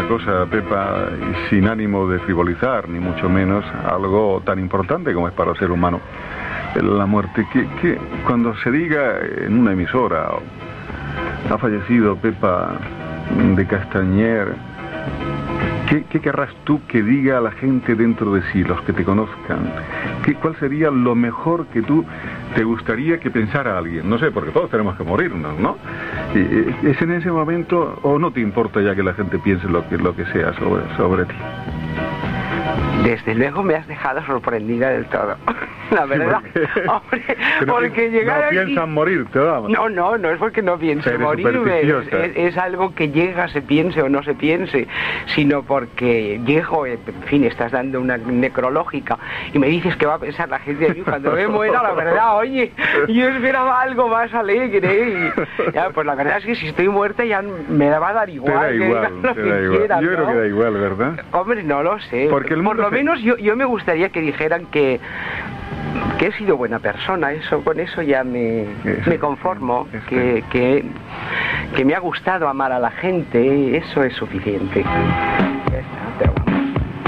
cosa, Pepa, y sin ánimo de frivolizar, ni mucho menos, algo tan importante como es para el ser humano la muerte, que cuando se diga en una emisora, ha fallecido Pepa de Castañer, ¿qué querrás tú que diga a la gente dentro de sí, los que te conozcan? ¿Cuál sería lo mejor que tú te gustaría que pensara alguien? No sé, porque todos tenemos que morirnos, ¿no? ¿Es en ese momento o no te importa ya que la gente piense lo que sea sobre ti? Desde luego me has dejado sorprendida del todo. La verdad, sí, porque llegar no aquí... piensan morirte, vamos. No es porque no piense morirme, es algo que llega, se piense o no se piense, sino porque llego, en fin, estás dando una necrológica y me dices que va a pensar la gente de mí cuando me muera. La verdad, oye, yo esperaba algo más alegre y ya, pues la verdad es que si estoy muerta ya me va a dar igual. Te da igual. Quieran, yo ¿no? creo que da igual, ¿verdad? Hombre, no lo sé, porque por lo menos yo me gustaría que dijeran que he sido buena persona, con eso ya me conformo, que me ha gustado amar a la gente, eso es suficiente. Ya está, pero vamos.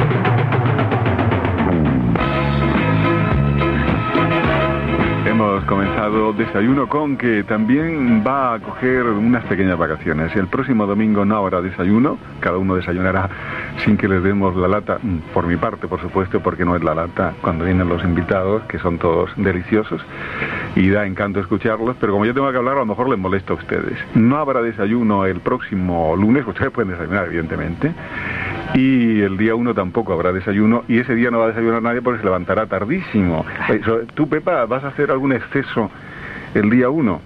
Hemos comenzado Desayuno con, que también va a coger unas pequeñas vacaciones. El próximo domingo no habrá desayuno, cada uno desayunará sin que les demos la lata, por mi parte, por supuesto, porque no es la lata cuando vienen los invitados, que son todos deliciosos y da encanto escucharlos, pero como yo tengo que hablar, a lo mejor les molesto a ustedes. No habrá desayuno el próximo lunes, ustedes pueden desayunar, evidentemente, y el día 1 tampoco habrá desayuno, y ese día no va a desayunar nadie porque se levantará tardísimo. ¿Tú, Pepa, vas a hacer algún exceso el día 1?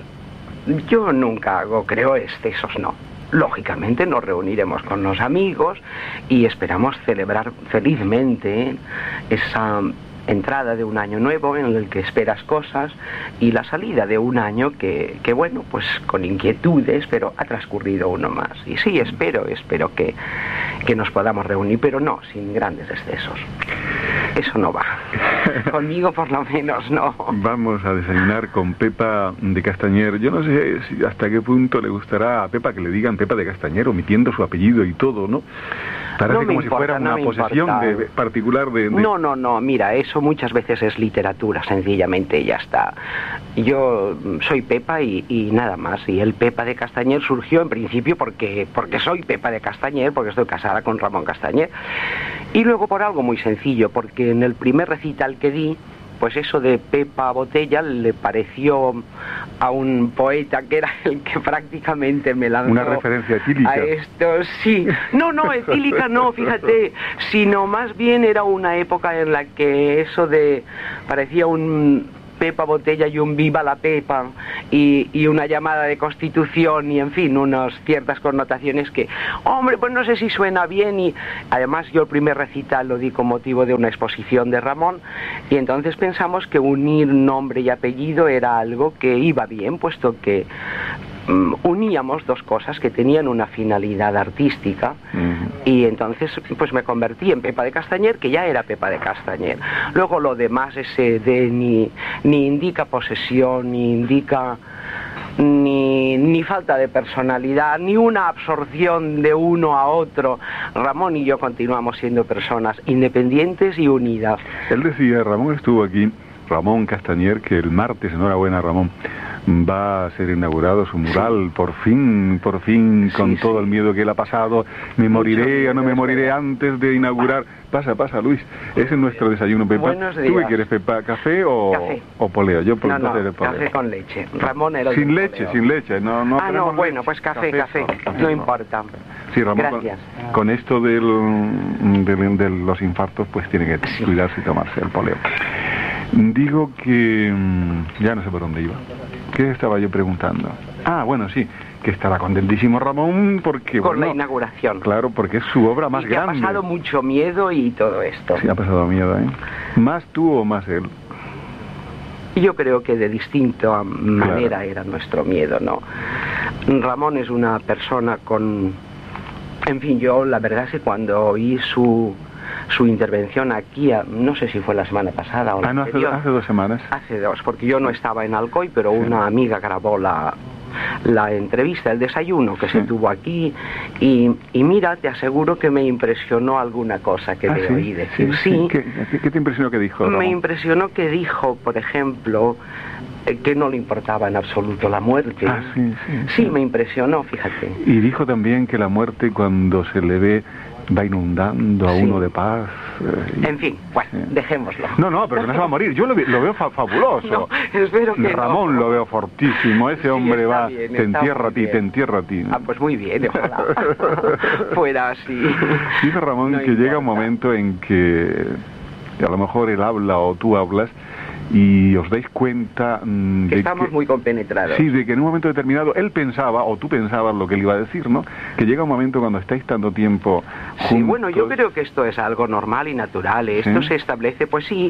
Yo nunca hago, creo, excesos, no. Lógicamente nos reuniremos con los amigos y esperamos celebrar felizmente esa entrada de un año nuevo en el que esperas cosas y la salida de un año que bueno, pues con inquietudes, pero ha transcurrido uno más. Y sí, espero que nos podamos reunir, pero no, sin grandes excesos. Eso no va. Conmigo por lo menos no. Vamos a desayunar con Pepa de Castañer. Yo no sé hasta qué punto le gustará a Pepa que le digan Pepa de Castañer, omitiendo su apellido y todo, ¿no? Parece no como importa, si fuera una posesión particular de... No, mira, eso muchas veces es literatura, sencillamente, y ya está. Yo soy Pepa y nada más, y el Pepa de Castañer surgió en principio porque soy Pepa de Castañer, porque estoy casada con Ramón Castañer, y luego por algo muy sencillo, porque en el primer recital que di, pues eso de Pepa Botella le pareció a un poeta que era el que prácticamente me lanzó una referencia etílica a esto. Sí, no, etílica no, fíjate, sino más bien era una época en la que eso de parecía un Pepa Botella y un Viva la Pepa y una llamada de Constitución y en fin, unas ciertas connotaciones que, hombre, pues no sé si suena bien. Y además yo el primer recital lo di con motivo de una exposición de Ramón y entonces pensamos que unir nombre y apellido era algo que iba bien, puesto que uníamos dos cosas que tenían una finalidad artística. Y entonces pues me convertí en Pepa de Castañer, que ya era Pepa de Castañer. Luego lo demás, ese de ni indica posesión, ni indica ni falta de personalidad, ni una absorción de uno a otro. Ramón y yo continuamos siendo personas independientes y unidas. Él decía, Ramón estuvo aquí, Ramón Castañer, que el martes, enhorabuena Ramón, va a ser inaugurado su mural, por fin, con todo el miedo que él ha pasado. ¿Me moriré o no me moriré antes de inaugurar? Pasa, Luis. Ese es nuestro desayuno, Pepa. Buenos días. ¿Tú qué quieres, Pepa? ¿Café o poleo? Yo por poleo. Café con leche. Ramón era sin leche. No, bueno, pues café. No importa. Sí, Ramón, gracias. Con esto de los infartos, pues tiene que cuidarse y tomarse el poleo. Digo que ya no sé por dónde iba. ¿Qué estaba yo preguntando? Bueno, sí, que estará contentísimo Ramón porque... Por la inauguración. Claro, porque es su obra más grande. Ha pasado mucho miedo y todo esto. Sí, ha pasado miedo, ¿eh? ¿Más tú o más él? Yo creo que de distinta manera era nuestro miedo, ¿no? Ramón es una persona con... En fin, yo la verdad es que cuando oí su intervención aquí, no sé si fue la semana pasada o la anterior. Hace 2 semanas. Hace 2, porque yo no estaba en Alcoy, pero una amiga grabó la la entrevista, el desayuno que se tuvo aquí, y mira, te aseguro que me impresionó alguna cosa que le oí decir. Sí. ¿Qué te impresionó que dijo, Ramón? Me impresionó que dijo, por ejemplo, que no le importaba en absoluto la muerte. Sí, me impresionó, fíjate. Y dijo también que la muerte, cuando se le ve, va inundando a uno de paz. En fin, bueno, dejémoslo. No, pero no se va a morir. Yo lo veo fabuloso. No, espero que Ramón lo veo fortísimo. Ese hombre va, te entierra a ti. Ah, pues muy bien, ojalá fuera así. Dice Ramón que llega un momento en que a lo mejor él habla o tú hablas y os dais cuenta que estamos muy compenetrados. Sí, de que en un momento determinado él pensaba, o tú pensabas lo que él iba a decir, ¿no? Que llega un momento cuando estáis tanto tiempo juntos. Sí, bueno, yo creo que esto es algo normal y natural. Esto se establece, pues sí,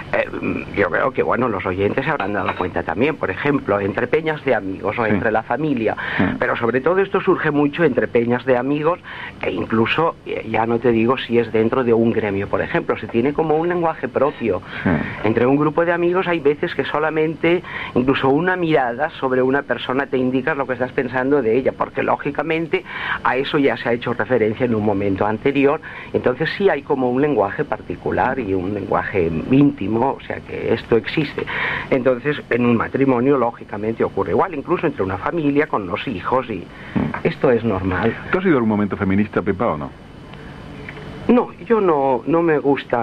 yo creo que, bueno, los oyentes se habrán dado cuenta también, por ejemplo, entre peñas de amigos o entre la familia. Pero sobre todo esto surge mucho entre peñas de amigos e incluso, ya no te digo si es dentro de un gremio, por ejemplo, se tiene como un lenguaje propio. Entre un grupo de amigos hay veces que solamente, incluso una mirada sobre una persona te indica lo que estás pensando de ella, porque lógicamente a eso ya se ha hecho referencia en un momento anterior. Entonces sí hay como un lenguaje particular y un lenguaje íntimo, o sea que esto existe. Entonces en un matrimonio lógicamente ocurre igual, incluso entre una familia con los hijos, y esto es normal. ¿Tú has sido un momento feminista, Pepa, o no? No, yo no me gusta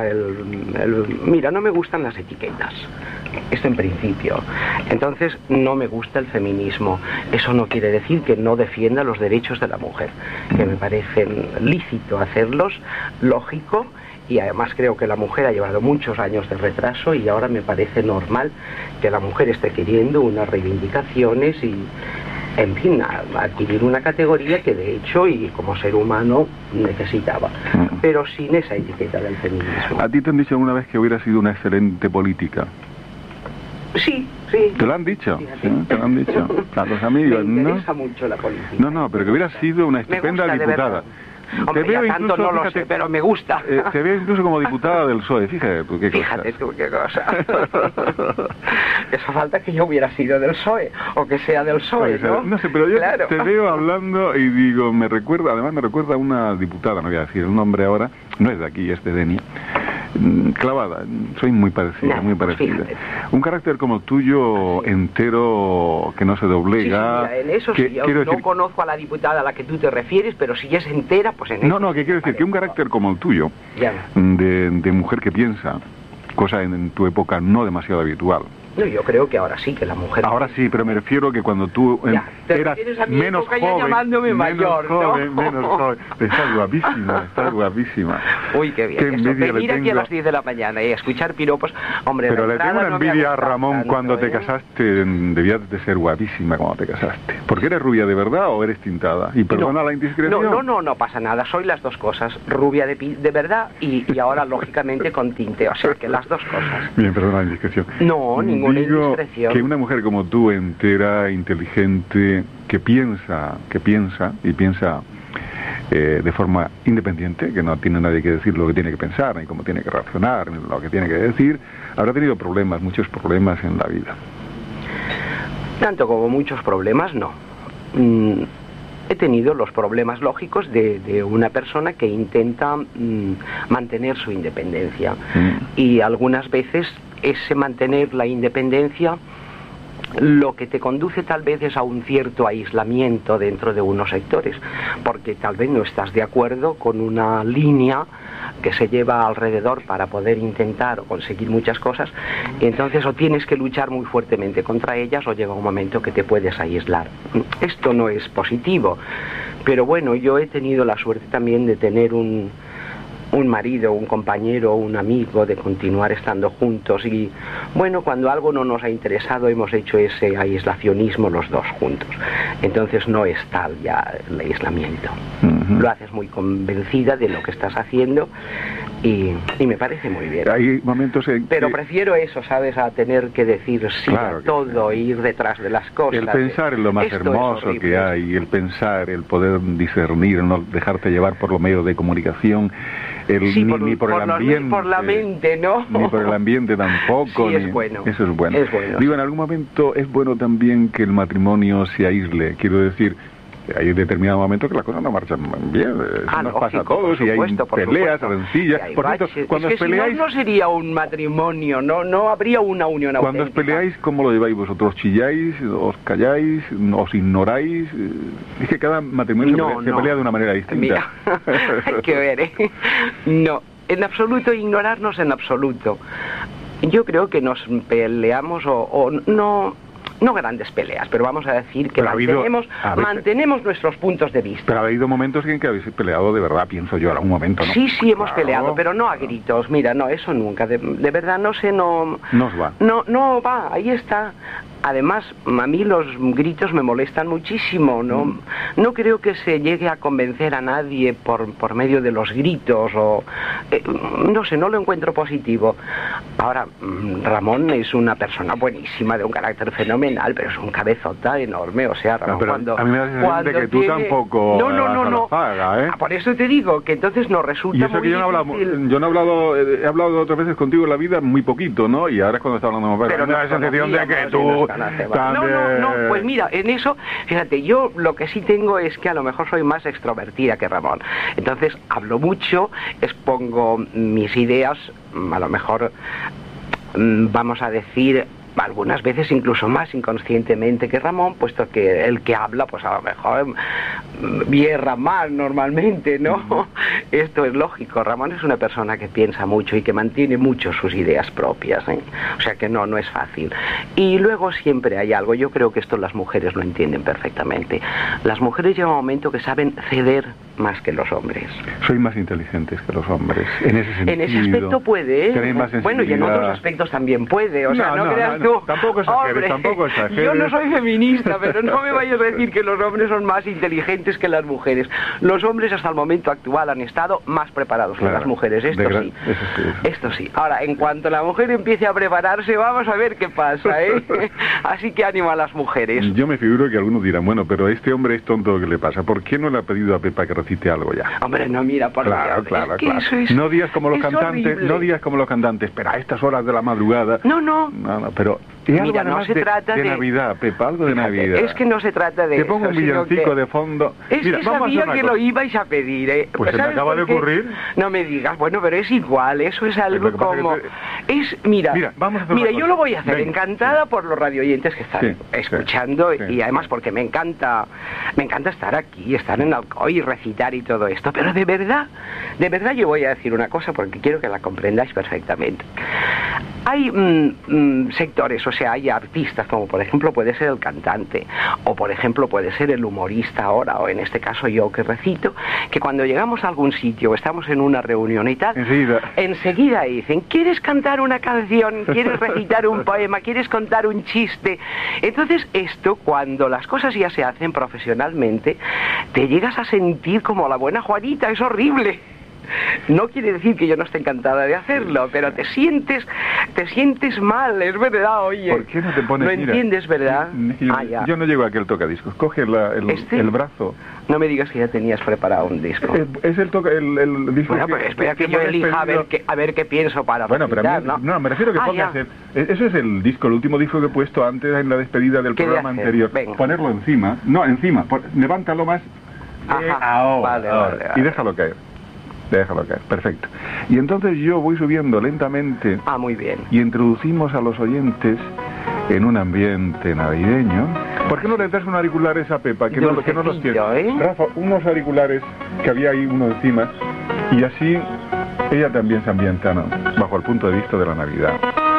mira, no me gustan las etiquetas. Esto en principio. Entonces, no me gusta el feminismo. Eso no quiere decir que no defienda los derechos de la mujer, que me parecen lícito hacerlos, lógico, y además creo que la mujer ha llevado muchos años de retraso y ahora me parece normal que la mujer esté queriendo unas reivindicaciones y, en fin, adquirir una categoría que de hecho y como ser humano necesitaba, pero sin esa etiqueta del feminismo. ¿A ti te han dicho alguna vez que hubieras sido una excelente política? Sí. ¿Te lo han dicho? ¿Sí? ¿Te lo han dicho? A los amigos, me interesa mucho la política. No, pero que hubieras sido una estupenda diputada. Hombre, ya tanto no lo sé, pero me gusta. Te veo incluso como diputada del PSOE, fíjate tú qué cosa. Fíjate tú qué cosa. Eso falta que yo hubiera sido del PSOE, o que sea del PSOE, ¿no? No sé, pero yo te veo hablando y digo, además me recuerda a una diputada, no voy a decir el nombre ahora, no es de aquí, es de Denia, clavada, soy muy parecida, muy parecida. Un carácter como el tuyo, entero, que no se doblega. Sí, en eso sí, yo no conozco a la diputada a la que tú te refieres, pero si es entera, pues en eso... No, que quiero decir que un carácter como el tuyo, de mujer que piensa, cosa en tu época no demasiado habitual. No, yo creo que ahora sí, que la mujer... Ahora sí, pero me refiero que cuando tú eras menos joven, menos joven. Estás guapísima. Uy, qué bien. Venir aquí a las 10 de la mañana y escuchar piropos, hombre... Pero le tengo una envidia a Ramón cuando te casaste, debías de ser guapísima cuando te casaste. ¿Porque eres rubia de verdad o eres tintada? Y perdona la indiscreción. No pasa nada, soy las dos cosas, rubia de verdad y ahora lógicamente con tinte, o sea que las dos cosas. Bien, perdona la indiscreción. No, ninguna indiscreción. Que una mujer como tú, entera, inteligente, que piensa de forma independiente, que no tiene nadie que decir lo que tiene que pensar, ni cómo tiene que reaccionar, ni lo que tiene que decir, habrá tenido muchos problemas en la vida. Tanto como muchos problemas, no. He tenido los problemas lógicos de una persona que intenta mantener su independencia. Y algunas veces ese mantener la independencia lo que te conduce tal vez es a un cierto aislamiento dentro de unos sectores, porque tal vez no estás de acuerdo con una línea que se lleva alrededor para poder intentar conseguir muchas cosas, y entonces o tienes que luchar muy fuertemente contra ellas o llega un momento que te puedes aislar. Esto no es positivo, pero bueno, yo he tenido la suerte también de tener un marido, un compañero, un amigo, de continuar estando juntos, y bueno, cuando algo no nos ha interesado hemos hecho ese aislacionismo los dos juntos. Entonces no es tal ya el aislamiento. Lo haces muy convencida de lo que estás haciendo y me parece muy bien. Hay momentos en Pero que prefiero eso, ¿sabes? A tener que decir sí Claro a que todo, ir detrás de las cosas. el pensar es lo más Esto es hermoso horrible. que hay, el pensar, el poder discernir, no dejarte llevar por los medios de comunicación, Sí, ni por el ambiente, por la mente, ¿no? ni por el ambiente tampoco. Sí, es bueno. Eso es bueno. Es bueno. Digo, en algún momento es bueno también que el matrimonio se aísle, quiero decir. Hay determinados momentos que las cosas no marchan bien, nos pasa a todos, y hay peleas, rencillas. Por cierto, cuando os peleáis, si no sería un matrimonio, no habría una unión cuando os auténtica. peleáis, ¿cómo lo lleváis vosotros? ¿Chilláis, os calláis, os ignoráis? Es que cada matrimonio se pelea de una manera distinta. Mira, hay que ver, ¿eh? No, en absoluto, ignorarnos en absoluto. Yo creo que nos peleamos o no grandes peleas, pero vamos a decir que mantenemos nuestros puntos de vista. Pero ha habido momentos en que habéis peleado de verdad, pienso yo, en algún momento, ¿no? Sí, hemos peleado, pero no a gritos. Mira, no, eso nunca. De verdad, no sé, no... No os va. No va, ahí está. Además, a mí los gritos me molestan muchísimo, ¿no? No creo que se llegue a convencer a nadie por medio de los gritos o... no sé, no lo encuentro positivo. Ahora, Ramón es una persona buenísima, de un carácter fenomenal, pero es un cabezota enorme, o sea, Ramón, pero a mí me da la sensación de que tú tampoco no. Zaga, ¿eh? Por eso te digo que entonces nos resulta y eso muy que yo no he hablado otras veces contigo en la vida muy poquito, ¿no? Y ahora es cuando está hablando más. Pero me da la sensación de que tú... No, pues mira, en eso, fíjate, yo lo que sí tengo es que a lo mejor soy más extrovertida que Ramón. Entonces hablo mucho, expongo mis ideas, a lo mejor, vamos a decir, algunas veces incluso más inconscientemente que Ramón, puesto que el que habla, pues a lo mejor hierra más normalmente, ¿no? Esto es lógico. Ramón es una persona que piensa mucho y que mantiene mucho sus ideas propias, ¿eh? O sea que no es fácil. Y luego siempre hay algo, yo creo que esto las mujeres lo entienden perfectamente. Las mujeres llegan a un momento que saben ceder más que los hombres. Sois más inteligentes que los hombres, en ese sentido. En ese aspecto puede, Tenéis más sensibilidad. bueno, y en otros aspectos también puede, o sea, no creas tú... Tampoco exageres. Yo no soy feminista, pero no me vayas a decir que los hombres son más inteligentes que las mujeres. Los hombres hasta el momento actual han estado más preparados que las mujeres, esto sí. Ahora, en cuanto la mujer empiece a prepararse, vamos a ver qué pasa, ¿eh? Así que ánimo a las mujeres. Yo me figuro que algunos dirán, bueno, pero este hombre es tonto, ¿qué le pasa? ¿Por qué no le ha pedido a Pepa que recite algo ya? Hombre, no, mira, por Claro. No digas como los cantantes, pero a estas horas de la madrugada. No, pero mira, no se trata de Navidad, Pepa, algo de Navidad. Es que no se trata de Te pongo un villancico de fondo. Mira, que sabía que lo ibais a pedir, ¿eh? Pues se me acaba de ocurrir. No me digas, bueno, pero es igual, eso es algo como... Mira, yo lo voy a hacer, encantada por los radioyentes que están escuchando, y además porque me encanta estar aquí, estar en Alcoy y recitar y todo esto, pero de verdad yo voy a decir una cosa porque quiero que la comprendáis perfectamente. Hay sectores, o sea, hay artistas, como por ejemplo puede ser el cantante, o por ejemplo puede ser el humorista ahora, o en este caso yo que recito, que cuando llegamos a algún sitio o estamos en una reunión y tal, enseguida dicen, ¿quieres cantar una canción? ¿Quieres recitar un poema? ¿Quieres contar un chiste? Entonces esto, cuando las cosas ya se hacen profesionalmente, te llegas a sentir como la buena Juanita, es horrible. No quiere decir que yo no esté encantada de hacerlo, pero te sientes mal, es verdad, oye. ¿Por qué no te pones? ¿Lo entiendes, verdad? Yo no llego a aquel tocadiscos. Coge el brazo. No me digas que ya tenías preparado un disco. Es el disco. Bueno, pero espera que yo elija a ver qué pienso para recitar, pero no, me refiero que pongas eso es el disco, el último disco que he puesto antes en la despedida del programa anterior. Venga. Ponerlo encima. No, encima. Levántalo más. Vale. Y déjalo caer. Perfecto. Y entonces yo voy subiendo lentamente. Muy bien. Y introducimos a los oyentes en un ambiente navideño. ¿Por qué no le das unos auriculares a Pepa? Que no los tiene. Rafa, unos auriculares que había ahí uno encima. Y así ella también se ambienta, ¿no? Bajo el punto de vista de la Navidad.